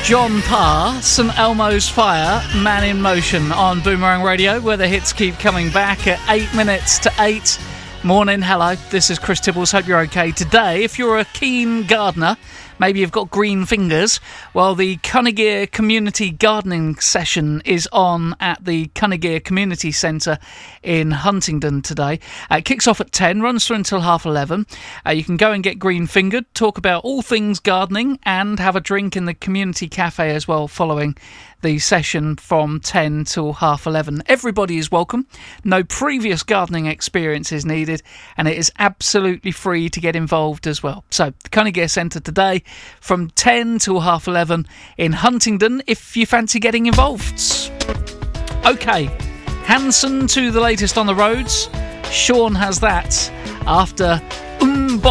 John Parr, St Elmo's Fire, Man in Motion on Boomerang Radio, where the hits keep coming back at 8 minutes to 8. Morning, hello, this is Chris Tibbles, hope you're okay. Today, if you're a keen gardener, maybe you've got green fingers, well, the Cunningear Community Gardening Session is on at the Cunningear Community Centre in Huntingdon today. It kicks off at 10, runs through until 11:30. You can go and get green fingered, talk about all things gardening and have a drink in the community cafe as well following the session from 10 till 11:30. Everybody is welcome. No previous gardening experience is needed, and it is absolutely free to get involved as well. So, the Cunningear Centre today from 10 till 11:30 in Huntingdon if you fancy getting involved. OK, Hanson to the latest on the roads. Sean has that after